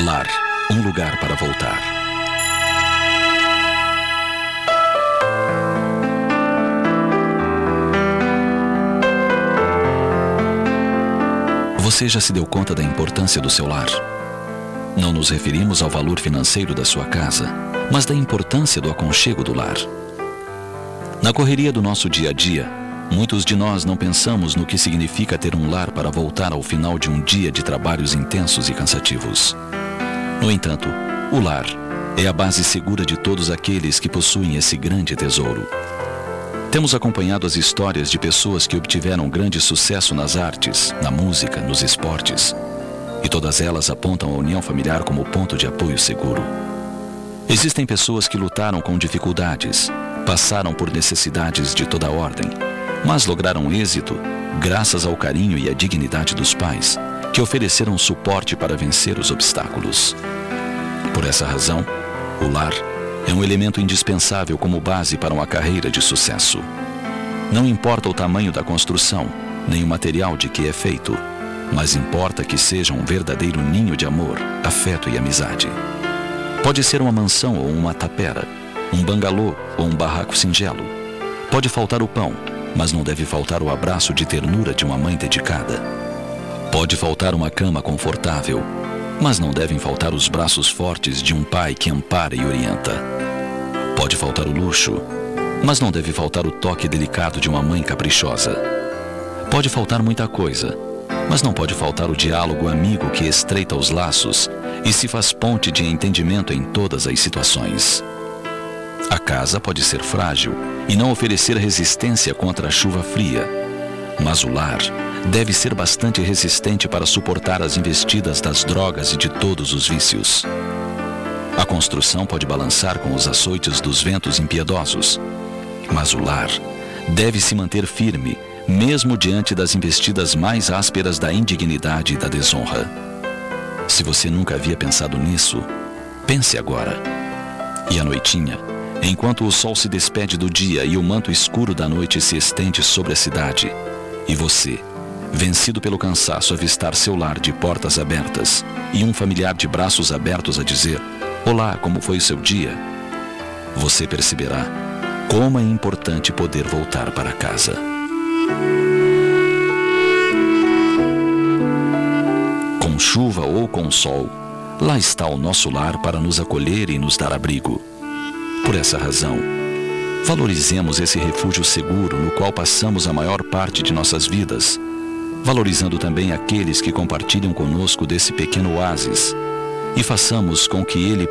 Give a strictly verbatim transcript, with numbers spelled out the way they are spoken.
Lar, um lugar para voltar. Você já se deu conta da importância do seu lar? Não nos referimos ao valor financeiro da sua casa, mas da importância do aconchego do lar. Na correria do nosso dia a dia, muitos de nós não pensamos no que significa ter um lar para voltar ao final de um dia de trabalhos intensos e cansativos. No entanto, o lar é a base segura de todos aqueles que possuem esse grande tesouro. Temos acompanhado as histórias de pessoas que obtiveram grande sucesso nas artes, na música, nos esportes. E todas elas apontam a união familiar como ponto de apoio seguro. Existem pessoas que lutaram com dificuldades, passaram por necessidades de toda ordem, mas lograram êxito graças ao carinho e à dignidade dos pais, que ofereceram suporte para vencer os obstáculos. Por essa razão, o lar é um elemento indispensável como base para uma carreira de sucesso. Não importa o tamanho da construção, nem o material de que é feito, mas importa que seja um verdadeiro ninho de amor, afeto e amizade. Pode ser uma mansão ou uma tapera, um bangalô ou um barraco singelo. Pode faltar o pão, mas não deve faltar o abraço de ternura de uma mãe dedicada. Pode faltar uma cama confortável, mas não devem faltar os braços fortes de um pai que ampara e orienta. Pode faltar o luxo, mas não deve faltar o toque delicado de uma mãe caprichosa. Pode faltar muita coisa, mas não pode faltar o diálogo amigo que estreita os laços e se faz ponte de entendimento em todas as situações. A casa pode ser frágil e não oferecer resistência contra a chuva fria, mas o lar deve ser bastante resistente para suportar as investidas das drogas e de todos os vícios. A construção pode balançar com os açoites dos ventos impiedosos, mas o lar deve se manter firme, mesmo diante das investidas mais ásperas da indignidade e da desonra. Se você nunca havia pensado nisso, pense agora. E à noitinha, enquanto o sol se despede do dia e o manto escuro da noite se estende sobre a cidade, e você, vencido pelo cansaço, avistar seu lar de portas abertas e um familiar de braços abertos a dizer: "Olá, como foi o seu dia?", você perceberá como é importante poder voltar para casa. Com chuva ou com sol, lá está o nosso lar para nos acolher e nos dar abrigo. Por essa razão, valorizemos esse refúgio seguro no qual passamos a maior parte de nossas vidas, valorizando também aqueles que compartilham conosco desse pequeno oásis, e façamos com que ele